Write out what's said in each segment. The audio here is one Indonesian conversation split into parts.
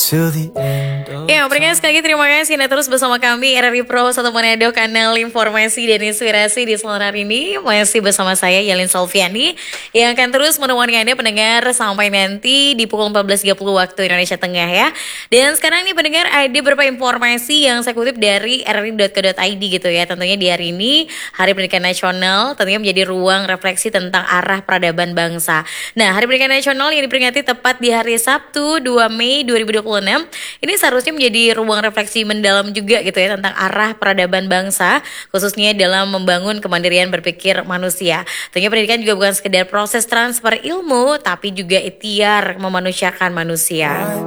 Ya, berikan sekali lagi terima kasih Anda terus bersama kami RRI Pro 1 Manado, kanal informasi dan inspirasi di seluruh hari ini. Masih bersama saya Yalin Salviani yang akan terus menemani Anda pendengar sampai nanti di pukul 14.30 waktu Indonesia Tengah ya. Dan sekarang nih pendengar, ada beberapa informasi yang saya kutip dari rri.co.id gitu ya. Tentunya di hari ini Hari Pendidikan Nasional tentunya menjadi ruang refleksi tentang arah peradaban bangsa. Nah, Hari Pendidikan Nasional yang diperingati tepat di hari Sabtu 2 Mei 2026 ini seharusnya menjadi ruang refleksi mendalam juga gitu ya tentang arah peradaban bangsa, khususnya dalam membangun kemandirian berpikir manusia. Tentunya pendidikan juga bukan sekedar proses transfer ilmu, tapi juga ikhtiar memanusiakan manusia.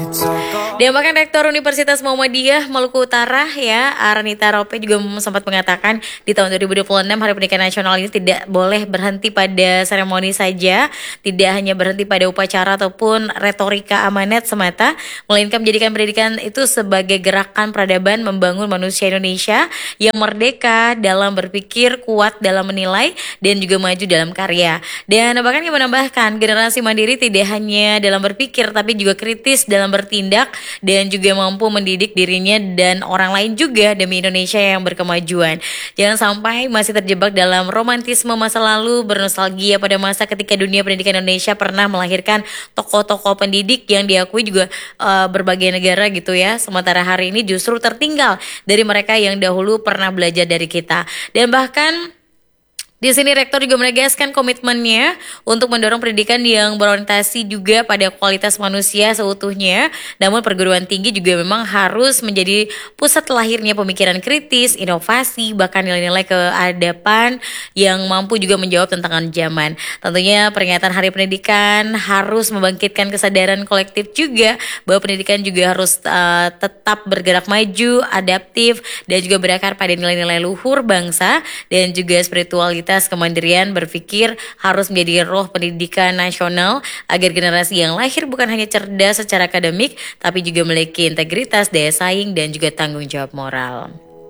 Dan bahkan Rektor Universitas Muhammadiyah Maluku Utara ya, Aranita Rope juga sempat mengatakan di tahun 2026 Hari Pendidikan Nasional ini tidak boleh berhenti pada seremoni saja, tidak hanya berhenti pada upacara ataupun retorika amanat semata, melainkan menjadikan pendidikan itu sebagai gerakan peradaban membangun manusia Indonesia yang merdeka dalam berpikir, kuat dalam menilai, dan juga maju dalam karya. Dan bahkan yang menambahkan generasi mandiri tidak hanya dalam berpikir tapi juga kritis dalam bertindak dan juga mampu mendidik dirinya dan orang lain juga demi Indonesia yang berkemajuan. Jangan sampai masih terjebak dalam romantisme masa lalu, bernostalgia pada masa ketika dunia pendidikan Indonesia pernah melahirkan tokoh-tokoh pendidik yang diakui juga berbagai negara gitu ya. Sementara hari ini justru tertinggal dari mereka yang dahulu pernah belajar dari kita. Dan bahkan di sini Rektor juga menegaskan komitmennya untuk mendorong pendidikan yang berorientasi juga pada kualitas manusia seutuhnya. Namun perguruan tinggi juga memang harus menjadi pusat lahirnya pemikiran kritis, inovasi, bahkan nilai-nilai keadaban yang mampu juga menjawab tantangan zaman. Tentunya peringatan Hari Pendidikan harus membangkitkan kesadaran kolektif juga bahwa pendidikan juga harus tetap bergerak maju, adaptif, dan juga berakar pada nilai-nilai luhur bangsa dan juga spiritualitas kemandirian berpikir harus menjadi roh pendidikan nasional agar generasi yang lahir bukan hanya cerdas secara akademik tapi juga memiliki integritas, daya saing, dan juga tanggung jawab moral.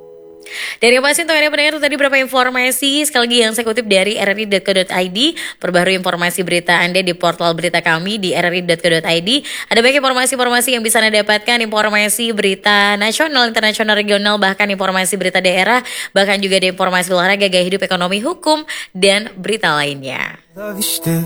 Dari informasi untuk Anda pendengar itu tadi beberapa informasi sekali lagi yang saya kutip dari rri.co.id. Perbarui informasi berita Anda di portal berita kami di rri.co.id. Ada banyak informasi-informasi yang bisa Anda dapatkan, informasi berita nasional, internasional, regional, bahkan informasi berita daerah, bahkan juga ada informasi olahraga, gaya hidup, ekonomi, hukum, dan berita lainnya.